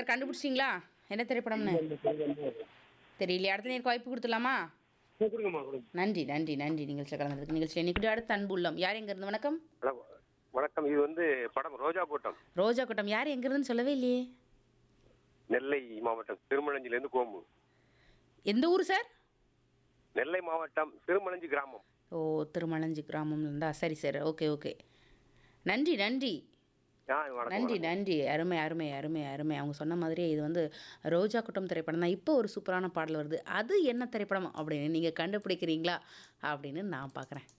Sir கண்டுபிடிச்சிங்களா என்ன திரைப்படம்னு? தெரியலையே. அடுத்த நேருக்கு வாய்ப்பு கொடுத்துடலாமா? கொடுங்கம்மா கொடுங்க. நன்றி நன்றி நன்றி நிகழ்ச்சியில் கலந்ததுக்கு. நிகழ்ச்சியில் இன்னைக்கு அடுத்த அன்பு உள்ளம் யார் எங்கேருந்து? வணக்கம். ஹலோ வணக்கம். இது வந்து படம் ரோஜா கூட்டம். ரோஜா கூட்டம் யார் எங்கேருந்துன்னு சொல்லவே இல்லையே. நெல்லை மாவட்டம் திருமலஞ்சிலேருந்து கோம்பு. எந்த ஊர் சார்? நெல்லை மாவட்டம் திருமலஞ்சி கிராமம். ஓ, திருமலஞ்சி கிராமம்ல இருந்தா சரி சார். Okay okay. நன்றி நன்றி வணக்கம் நன்றி வணக்கம். நன்றி. அருமை அருமை அருமை அருமை. அவங்க சொன்ன மாதிரியே இது வந்து ரோஜா கூட்டம் திரைப்படம் தான். இப்போ ஒரு சூப்பரான பாடல் வருது. அது என்ன திரைப்படம் அப்படின்னு நீங்கள் கண்டுபிடிக்கிறீங்களா அப்படின்னு நான் பார்க்குறேன்.